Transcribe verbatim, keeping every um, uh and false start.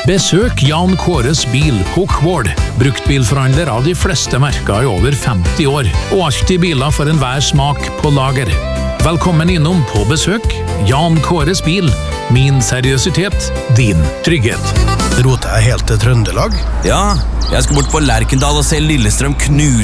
Besøk Jan Kåres bil på Kvål. Bruktbilforhandler av de fleste merker i over femti år, og alltid biler for enhver smak på lager. Velkommen innom på besøk. Jan Kåres bil. Min seriøsitet, din trygghet. Roter jeg helt til Trøndelag? Ja, jeg skal bort på Lerkendal og se Lillestrøm knuse